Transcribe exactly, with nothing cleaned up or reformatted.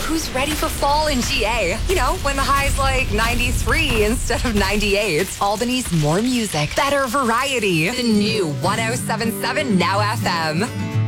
who's ready for fall in G A? You know, when the high's like ninety-three instead of ninety-eight. Albany's more music, better variety. The new one oh seven point seven Now F M.